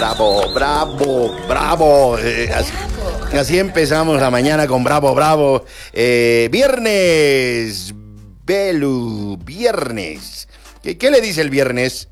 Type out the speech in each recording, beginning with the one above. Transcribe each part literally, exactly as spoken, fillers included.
bravo, bravo, bravo. Eh, así, así empezamos la mañana con bravo, bravo. Eh, viernes, Belu, viernes. ¿Qué, ¿Qué le dice el viernes?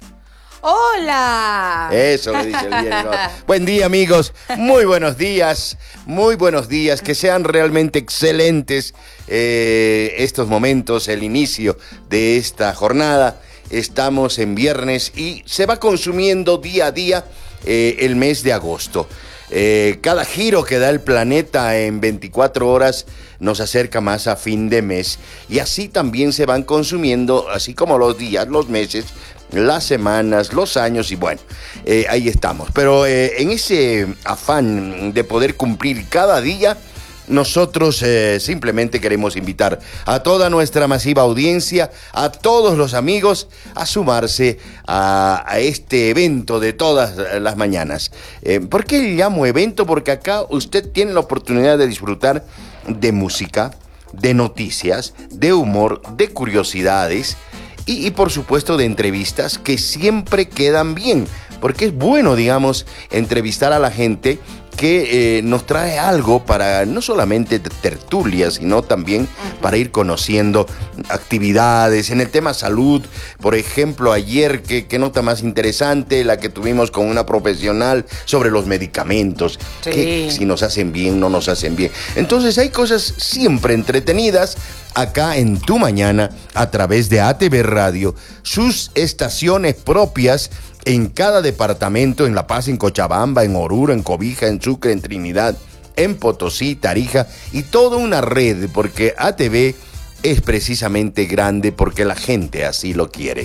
¡Hola! Eso le dice el viernes. Buen día, amigos. Muy buenos días. Muy buenos días. Que sean realmente excelentes eh, estos momentos, el inicio de esta jornada. Estamos en viernes y se va consumiendo día a día eh, el mes de agosto. Eh, cada giro que da el planeta en veinticuatro horas nos acerca más a fin de mes. Y así también se van consumiendo, así como los días, los meses, las semanas, los años y bueno, eh, ahí estamos. Pero eh, en ese afán de poder cumplir cada día, nosotros eh, simplemente queremos invitar a toda nuestra masiva audiencia, a todos los amigos, a sumarse a, a este evento de todas las mañanas. Eh, ¿Por qué le llamo evento? Porque acá usted tiene la oportunidad de disfrutar de música, de noticias, de humor, de curiosidades y, y por supuesto de entrevistas que siempre quedan bien. Porque es bueno, digamos, entrevistar a la gente que eh, nos trae algo para no solamente tertulia, sino también para ir conociendo actividades. En el tema salud, por ejemplo, ayer, ¿qué, qué nota más interesante la que tuvimos con una profesional sobre los medicamentos? Sí. Que si nos hacen bien, no nos hacen bien. Entonces hay cosas siempre entretenidas acá en Tu Mañana a través de A T V Radio, sus estaciones propias en cada departamento, en La Paz, en Cochabamba, en Oruro, en Cobija, en Sucre, en Trinidad, en Potosí, Tarija y toda una red, porque A T V es precisamente grande porque la gente así lo quiere.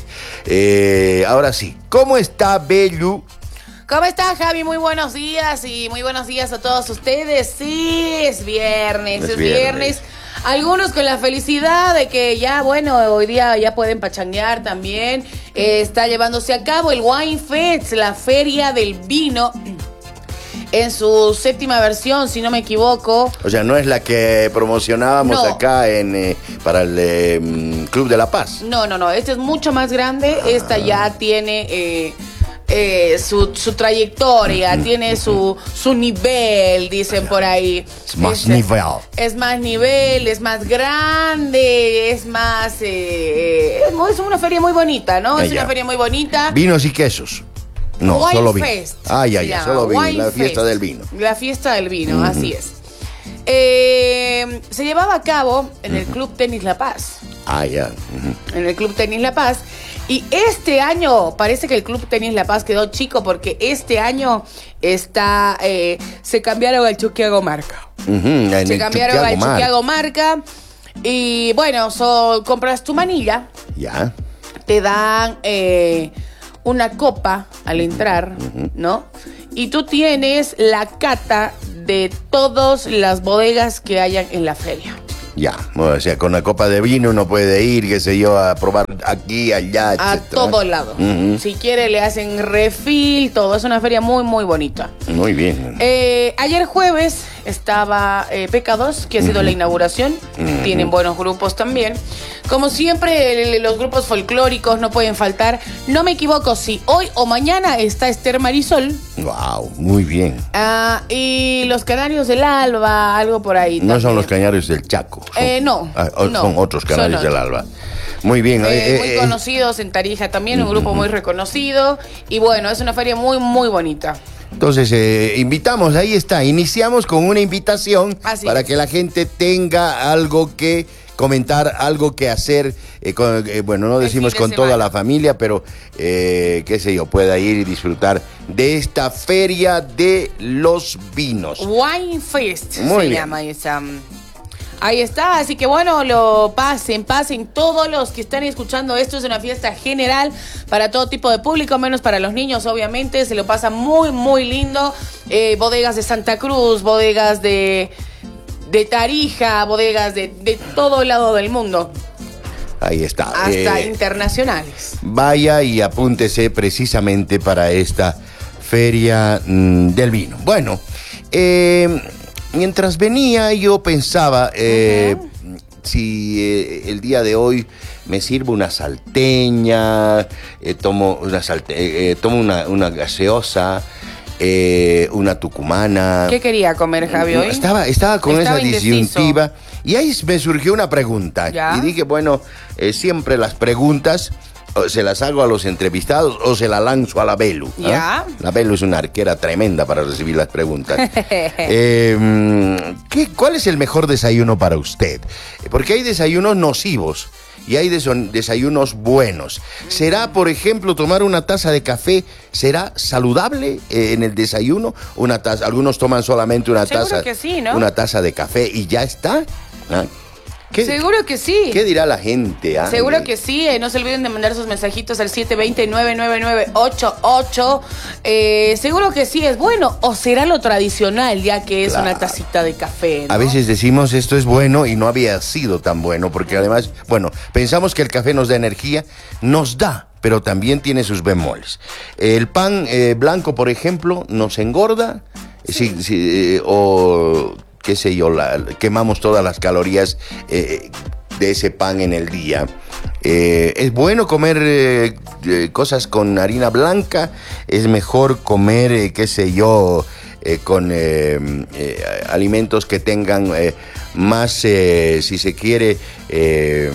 Eh, ahora sí, ¿cómo está Belu? ¿Cómo está, Javi? Muy buenos días y muy buenos días a todos ustedes. Sí, es viernes, es, es viernes. viernes. Algunos con la felicidad de que ya, bueno, hoy día ya pueden pachanguear también. Eh, está llevándose a cabo el Wine Fest, la feria del vino, en su séptima versión, si no me equivoco. O sea, no es la que promocionábamos no. acá en eh, para el eh, Club de La Paz. No, no, no. Esta es mucho más grande. Ah. Esta ya tiene Eh, Eh, su, su trayectoria, uh-huh, tiene uh-huh. su, su nivel, dicen por ahí. Es más es, nivel. Es más nivel, es más grande, es más... Eh, es una feria muy bonita, ¿no? Es una feria muy bonita. Vinos y quesos. No, Wine solo vino. Fest. Ah, ya, ya, solo vino. Wine La fiesta Fest. del vino. La fiesta del vino, uh-huh. así es. Eh, se llevaba a cabo en uh-huh. el Club Tenis La Paz. Ah, ya. Uh-huh. En el Club Tenis La Paz. Y este año parece que el Club Tenis La Paz quedó chico porque este año está eh, se cambiaron al Chuquiago Marca. Uh-huh, se cambiaron al Chuquiago Marca. Y bueno, so, compras tu manilla. Ya. Te dan eh, una copa al entrar, uh-huh. ¿no? Y tú tienes la cata de todas las bodegas que hayan en la feria. Ya, o sea, con la copa de vino uno puede ir, qué sé yo, a probar aquí, allá, etcétera. A todo lado. Uh-huh. Si quiere le hacen refill, todo. Es una feria muy, muy bonita. Muy bien. Eh, ayer jueves estaba eh, P K dos, que ha sido uh-huh. la inauguración. Uh-huh. Tienen buenos grupos también. Como siempre, los grupos folclóricos no pueden faltar. No me equivoco, si hoy o mañana está Esther Marisol. Wow, muy bien. Ah, y los Canarios del Alba, algo por ahí. No también. Son los Canarios del Chaco. Son, eh, no, ah, son no. otros Canarios son del Alba. Muy bien. Eh, eh, muy eh, conocidos en Tarija también, un grupo uh-huh. muy reconocido. Y bueno, es una feria muy, muy bonita. Entonces, eh, invitamos, ahí está, iniciamos con una invitación Así para es. que la gente tenga algo que comentar, algo que hacer, eh, con, eh, bueno, no decimos con semana. toda la familia, pero, eh, qué sé yo, pueda ir y disfrutar de esta feria de los vinos. Wine Fest Muy se bien. llama esa. Ahí está, así que bueno, lo pasen, pasen todos los que están escuchando. Esto es una fiesta general para todo tipo de público, menos para los niños, obviamente. Se lo pasa muy, muy lindo. Eh, bodegas de Santa Cruz, bodegas de, de Tarija, bodegas de, de todo el lado del mundo. Ahí está. Hasta eh, internacionales. Vaya y apúntese precisamente para esta feria mmm, del vino. Bueno, eh... mientras venía yo pensaba eh, uh-huh. si eh, el día de hoy me sirvo una salteña, eh, tomo una salte- eh, tomo una, una gaseosa eh, una tucumana. ¿Qué quería comer, Javi, hoy? Estaba, estaba con Estaba esa indeciso. disyuntiva y ahí me surgió una pregunta. ¿Ya? Y dije, bueno, eh, siempre las preguntas o se las hago a los entrevistados o se las lanzo a la Belu. ¿eh? ¿Ya? La Belu es una arquera tremenda para recibir las preguntas. eh, ¿qué, ¿Cuál es el mejor desayuno para usted? Porque hay desayunos nocivos y hay des- desayunos buenos. ¿Será, por ejemplo, tomar una taza de café, será saludable eh, en el desayuno? Una taza, algunos toman solamente una Seguro taza, que sí, ¿no? una taza de café y ya está. ¿Ah? ¿Qué, Seguro que sí. ¿Qué dirá la gente? ah? Seguro que sí. Eh, no se olviden de mandar sus mensajitos al siete dos cero, nueve nueve nueve, ocho ocho. Eh, seguro que sí es bueno. O será lo tradicional, ya que es Claro. una tacita de café, ¿no? A veces decimos esto es bueno y no había sido tan bueno, porque además, bueno, pensamos que el café nos da energía, nos da, pero también tiene sus bemoles. El pan eh, blanco, por ejemplo, nos engorda, sí. si, si, eh, o qué sé yo, la, quemamos todas las calorías eh, de ese pan en el día. Eh, es bueno comer eh, eh, cosas con harina blanca, es mejor comer, eh, qué sé yo, eh, con eh, eh, alimentos que tengan eh, más, eh, si se quiere, eh,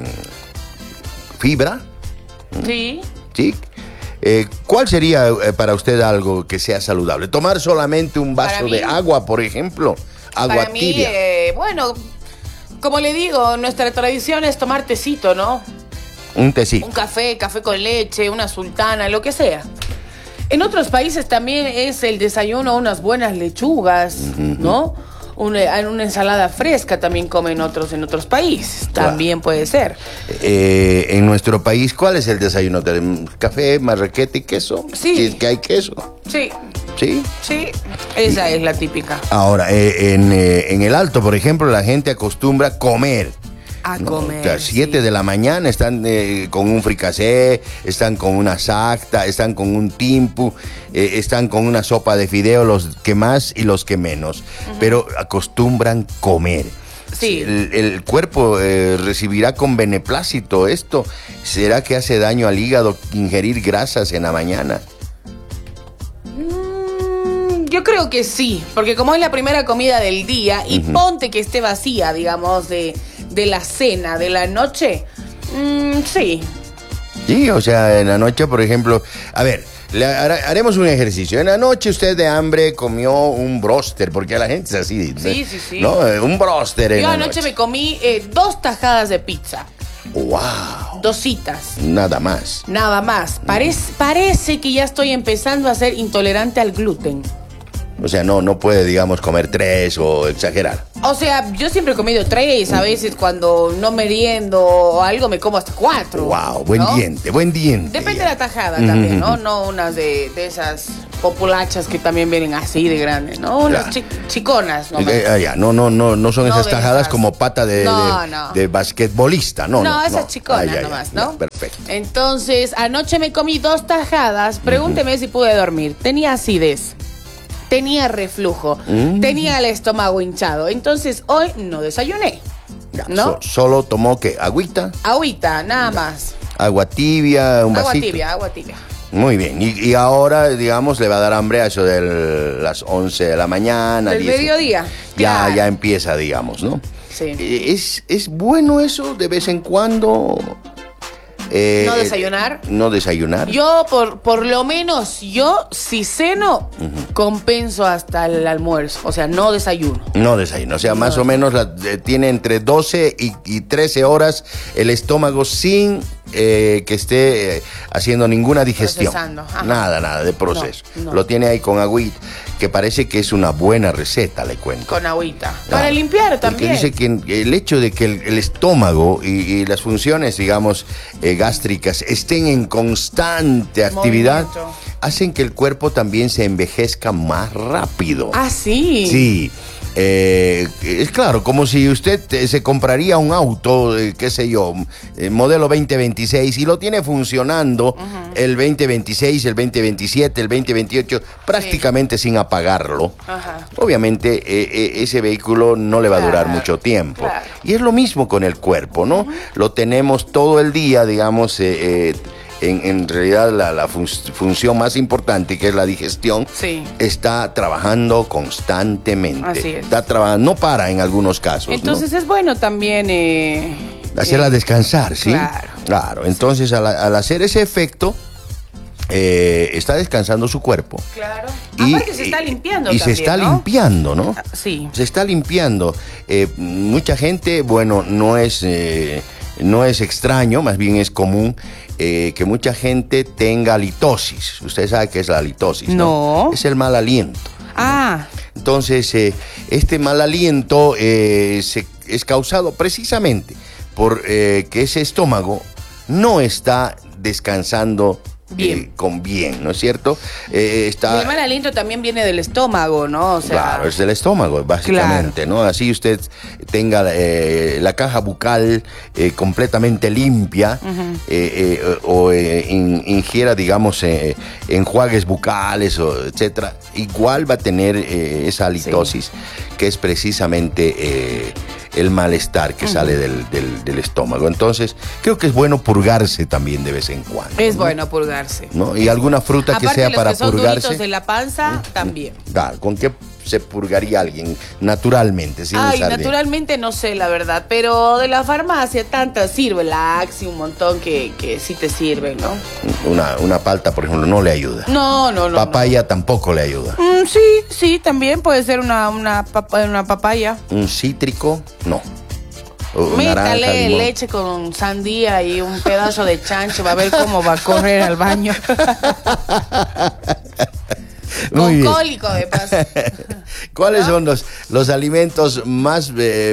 fibra. Sí. ¿Sí? Eh, ¿Cuál sería eh, para usted algo que sea saludable? ¿Tomar solamente un vaso Para mí- de agua, por ejemplo? Agua Para mí, tibia. eh, bueno, como le digo, nuestra tradición es tomar tecito, ¿no? Un tecito. Un café, café con leche, una sultana, lo que sea. En otros países también es el desayuno unas buenas lechugas, ¿no? Una, una ensalada fresca también comen otros en otros países. Claro. También puede ser. Eh, en nuestro país, ¿cuál es el desayuno? ¿Café, marraqueta y queso? Sí. Si es que hay queso. Sí, ¿Sí? sí. Esa es la típica. Ahora, eh, en, eh, en el Alto, por ejemplo, la gente acostumbra comer. A ¿no? comer. A las siete sí. de la mañana están eh, con un fricasé, están con una sacta, están con un timpu, eh, están con una sopa de fideo, los que más y los que menos. Uh-huh. Pero acostumbran comer. Sí. El, el cuerpo eh, recibirá con beneplácito esto. ¿Será que hace daño al hígado ingerir grasas en la mañana? Yo creo que sí, porque como es la primera comida del día y uh-huh. ponte que esté vacía, digamos, de, de la cena, de la noche, mmm, sí. Sí, o sea, en la noche, por ejemplo, a ver, le haremos un ejercicio. En la noche usted de hambre comió un bróster, porque la gente es así. Sí, sí, sí. ¿No? Un bróster en Yo la anoche noche. me comí eh, dos tajadas de pizza. ¡Wow! Dositas. Nada más. Nada más. Parece, parece que ya estoy empezando a ser intolerante al gluten. O sea, no, no puede, digamos, comer tres o exagerar. O sea, yo siempre he comido tres, a veces cuando no meriendo o algo me como hasta cuatro. Wow, buen ¿no? diente, buen diente. Depende de la tajada también, ¿no? No unas de, de esas populachas que también vienen así de grandes, ¿no? Unas Claro. chi- chiconas, ¿no? Eh, eh, ya, no, no, no, no son No esas de tajadas esas. como pata de, No, de, no. de basquetbolista, no, no. No, esas no. chiconas Ay, ay, ay, nomás, ya, ¿no? perfecto. Entonces, anoche me comí dos tajadas. Pregúnteme si pude dormir. Tenía acidez. Tenía reflujo. Mm. Tenía el estómago hinchado. Entonces, hoy no desayuné. Ya, ¿No? so- solo tomó, ¿qué? Agüita, Agüita, nada más. agua tibia, un Agua vasito. tibia, agua tibia. Muy bien, y, y ahora, digamos, le va a dar hambre a eso de las once de la mañana. Del diez. mediodía. Ya, Claro. ya empieza, digamos, ¿no? Sí. Eh, ¿Es, es bueno eso de vez en cuando? Eh, ¿No desayunar? No desayunar. Yo, por, por lo menos, yo, si ceno, compenso hasta el almuerzo. O sea, no desayuno. No desayuno, o sea, más No. o menos la- eh, tiene entre doce y, y trece horas el estómago sin eh, que esté eh, haciendo ninguna digestión. Procesando, ajá. Nada, nada de proceso. No, no. Lo tiene ahí con agüita, que parece que es una buena receta, le cuento. Con agüita. Claro. Para limpiar Porque también. dice que el hecho de que el, el estómago y, y las funciones, digamos, eh, gástricas estén en constante actividad, Movimiento. hacen que el cuerpo también se envejezca más rápido. Ah, sí. Sí. Eh, es claro, como si usted eh, se compraría un auto, eh, qué sé yo, eh, modelo veinte veintiséis y lo tiene funcionando uh-huh. el veinte veintiséis, el veinte veintisiete, el veinte veintiocho, prácticamente sí. sin apagarlo. Ajá. Obviamente eh, eh, ese vehículo no le va a durar Claro, mucho tiempo. claro. Y es lo mismo con el cuerpo, ¿no? Uh-huh. Lo tenemos todo el día, digamos, eh, eh, en, en realidad la, la fun función más importante, que es la digestión, sí. está trabajando constantemente. Así es. Está trabajando, no para en algunos casos. Entonces, ¿no? Es bueno también... Eh, hacerla eh, descansar, ¿sí? Claro. Claro, entonces sí. al, al hacer ese efecto... Eh, está descansando su cuerpo. Claro. Y, aparte se está limpiando y también, se está ¿no? limpiando, ¿no? Sí. Se está limpiando. Eh, mucha gente, bueno, no es, eh, no es extraño, más bien es común eh, que mucha gente tenga litosis. Usted sabe qué es la litosis, ¿no? No. Es el mal aliento. Ah. Entonces, eh, este mal aliento eh, se, es causado precisamente por eh, que ese estómago no está descansando bien. Eh, con bien, ¿no es cierto? Eh, está... Y el mal aliento también viene del estómago, ¿no? O sea... Claro, es del estómago, básicamente, claro. ¿no? Así usted tenga eh, la caja bucal eh, completamente limpia, uh-huh. eh, eh, o eh, in, ingiera, digamos, eh, enjuagues bucales, o etcétera, igual va a tener eh, esa halitosis, sí. que es precisamente eh, el malestar que uh-huh. sale del, del, del estómago. Entonces, creo que es bueno purgarse también de vez en cuando. Es ¿no? bueno purgarse. ¿No? Y alguna fruta aparte que sea los para que son purgarse. De la panza, también. Claro, ¿con qué se purgaría alguien naturalmente? Sin Ay, usar naturalmente de... no sé, la verdad, pero de la farmacia tantas sirve, la Axe, un montón que, que sí te sirve, ¿no? Una, una palta, por ejemplo, no le ayuda. No, no, no. Papaya no. tampoco le ayuda. Mm, sí, sí, también puede ser una, una, papa, una papaya. Un cítrico, no. Métale naranja, leche con sandía y un pedazo de chancho, va a ver cómo va a correr al baño. Con cólico de paso. ¿Cuáles ¿no? son los, los alimentos más eh,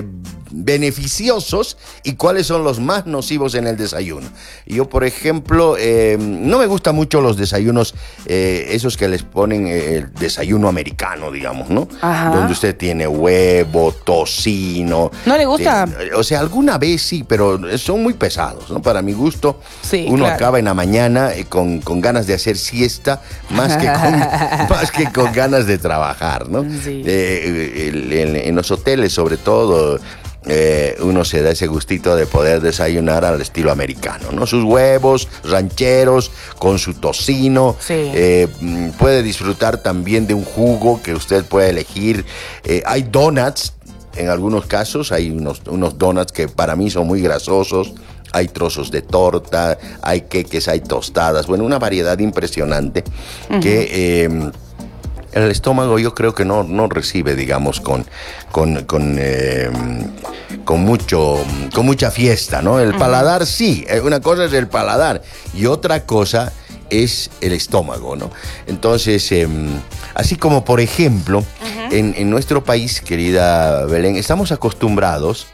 beneficiosos y cuáles son los más nocivos en el desayuno? Yo, por ejemplo, eh, no me gustan mucho los desayunos, eh, esos que les ponen eh, el desayuno americano, digamos, ¿no? Ajá. Donde usted tiene huevo, tocino. ¿No le gusta? Eh, o sea, alguna vez sí, pero son muy pesados, ¿no? Para mi gusto, sí, uno claro. acaba en la mañana eh, con, con ganas de hacer siesta más que con, más que con ganas de trabajar, ¿no? Sí. Eh, el, el, en los hoteles, sobre todo, eh, uno se da ese gustito de poder desayunar al estilo americano, ¿no? Sus huevos rancheros con su tocino. Sí. Eh, puede disfrutar también de un jugo que usted puede elegir. Eh, hay donuts, en algunos casos, hay unos, unos donuts que para mí son muy grasosos. Hay trozos de torta, hay queques, hay tostadas. Bueno, una variedad impresionante uh-huh. que... Eh, el estómago yo creo que no, no recibe, digamos, con, con, con, eh, con, mucho, con mucha fiesta, ¿no? El uh-huh. paladar sí, una cosa es el paladar y otra cosa es el estómago, ¿no? Entonces, eh, así como por ejemplo, uh-huh. en, en nuestro país, querida Belén, estamos acostumbrados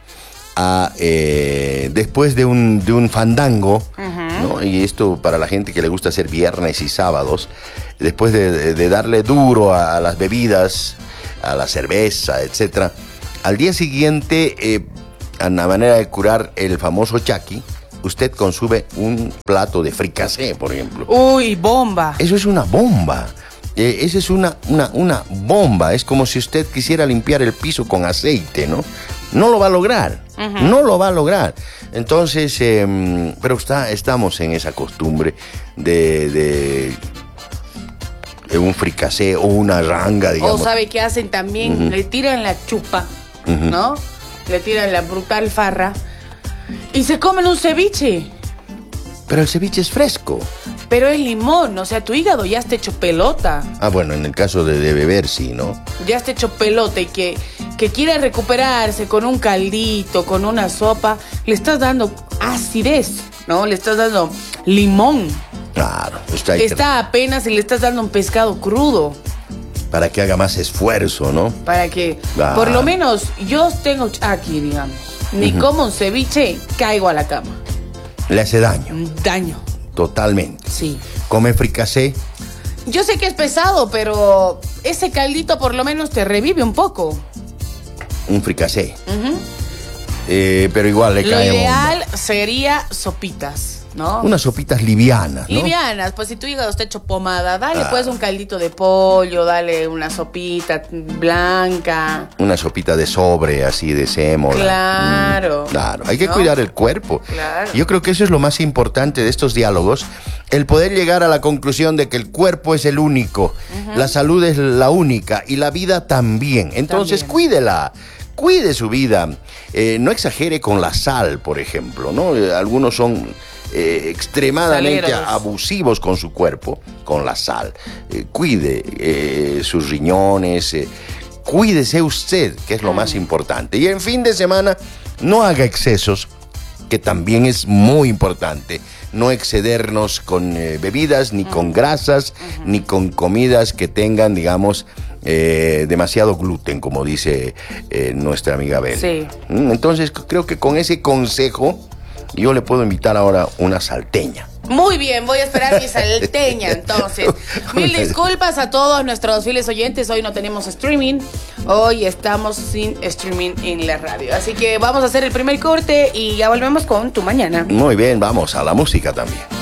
a, eh, después de un, de un fandango, uh-huh. ¿no? Y esto para la gente que le gusta hacer viernes y sábados, después de, de, de darle duro a, a las bebidas, a la cerveza, etcétera, al día siguiente, eh, a la manera de curar el famoso chaki, usted consume un plato de fricasé, por ejemplo. Uy, bomba. Eso es una bomba. Eh, esa es una, una, una bomba. Es como si usted quisiera limpiar el piso con aceite, ¿no? No lo va a lograr. Uh-huh. No lo va a lograr. Entonces, eh, pero está, estamos en esa costumbre de... de un fricasé o una ranga, digamos. O sabe qué hacen también, uh-huh. le tiran la chupa, uh-huh. ¿no? Le tiran la brutal farra y se comen un ceviche. Pero el ceviche es fresco. Pero es limón, o sea, tu hígado ya está hecho pelota. Ah, bueno, en el caso de, de beber, sí, ¿no? Ya está hecho pelota y que, que quiere recuperarse con un caldito, con una sopa, le estás dando acidez, ¿no? Le estás dando limón. Claro, está, está apenas y le estás dando un pescado crudo. Para que haga más esfuerzo, ¿no? Para que, ah. por lo menos, yo tengo aquí, digamos, ni uh-huh. como un ceviche, caigo a la cama. Le hace daño. Daño. Totalmente. Sí. ¿Come fricasé? Yo sé que es pesado, pero ese caldito por lo menos te revive un poco. Un fricasé. Uh-huh. Eh, pero igual le lo cae ideal bomba. Sería sopitas. ¿no? Unas sopitas livianas, ¿no? Livianas, pues si tu hígado está hecho pomada, dale Ah. pues un caldito de pollo, dale una sopita blanca. Una sopita de sobre, así de sémola. Claro. Mm, claro, hay que ¿no? cuidar el cuerpo. Claro. Yo creo que eso es lo más importante de estos diálogos, el poder llegar a la conclusión de que el cuerpo es el único, uh-huh. la salud es la única y la vida también. Entonces, también. cuídela. Cuide su vida, eh, no exagere con la sal, por ejemplo, ¿no? Eh, algunos son eh, extremadamente Saleros. abusivos con su cuerpo, con la sal. Eh, cuide eh, sus riñones, eh, cuídese usted, que es lo mm. más importante. Y en fin de semana, no haga excesos, que también es muy importante. No excedernos con eh, bebidas, ni mm. con grasas, uh-huh. ni con comidas que tengan, digamos, Eh, demasiado gluten, como dice eh, nuestra amiga Bel. Sí. Entonces creo que con ese consejo yo le puedo invitar ahora una salteña. Muy bien, voy a esperar mi salteña entonces. Mil disculpas a todos nuestros fieles oyentes, hoy no tenemos streaming, hoy estamos sin streaming en la radio, así que vamos a hacer el primer corte y ya volvemos con Tu Mañana. Muy bien, vamos a la música también.